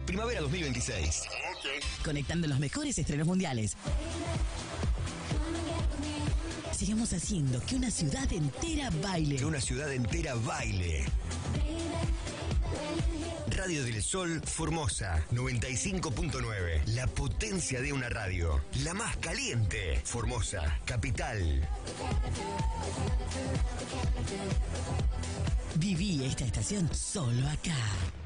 Primavera 2026. Conectando los mejores estrenos mundiales. Sigamos haciendo que una ciudad entera baile. Que una ciudad entera baile. Radio del Sol Formosa 95.9. La potencia de una radio. La más caliente. Formosa, capital. Viví esta estación solo acá.